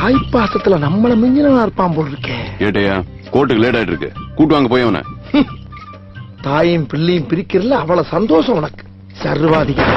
தாய் பாசத்துல நம்மள மிஞ்சினா இருப்பான் போல் இருக்கே. ஏட்டையா கோர்ட்டுக்கு லேட் ஆயிட்டு இருக்கு, கூட்டு வாங்க போய் அவனை. தாயும் பிள்ளையும் பிரிக்கிறதுல அவ்வளவு சந்தோஷம் உனக்கு சர்வாதிகாரி.